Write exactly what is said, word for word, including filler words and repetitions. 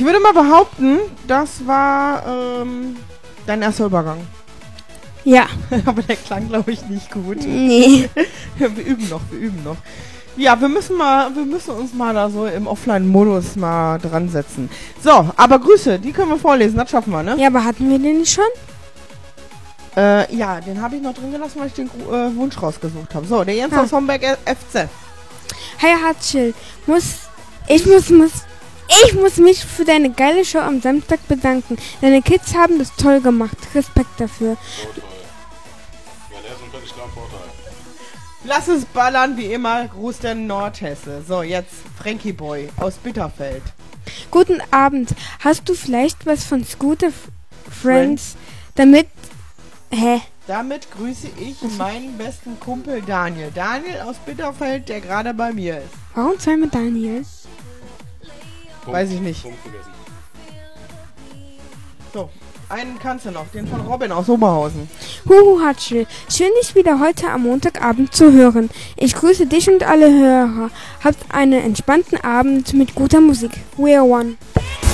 würde mal behaupten, das war ähm, dein erster Übergang. Ja. Aber der klang, glaube ich, nicht gut. Nee. Wir üben noch, wir üben noch. Ja, wir müssen mal, wir müssen uns mal da so im Offline-Modus mal dran setzen. So, aber Grüße, die können wir vorlesen, das schaffen wir, ne? Ja, aber hatten wir den nicht schon? Äh, ja, den habe ich noch drin gelassen, weil ich den äh, Wunsch rausgesucht habe. So, der Jens Ah. aus Homberg F C. Hey Hartschil, muss, ich muss, muss, ich muss mich für deine geile Show am Samstag bedanken. Deine Kids haben das toll gemacht. Respekt dafür. So toll. Ja, der ist ein völlig klar Vorteil. Lass es ballern, wie immer. Gruß der Nordhesse. So, jetzt Frankie Boy aus Bitterfeld. Guten Abend. Hast du vielleicht was von Scooter F- Friends, damit, hä? Damit grüße ich meinen besten Kumpel Daniel. Daniel aus Bitterfeld, der gerade bei mir ist. Warum zweimal Daniel? Punkt, Weiß ich nicht. Punkt vergessen. So, einen kannst du noch, den von Robin aus Oberhausen. Huhu Hartschil, schön dich wieder heute am Montagabend zu hören. Ich grüße dich und alle Hörer. Habt einen entspannten Abend mit guter Musik. We are one.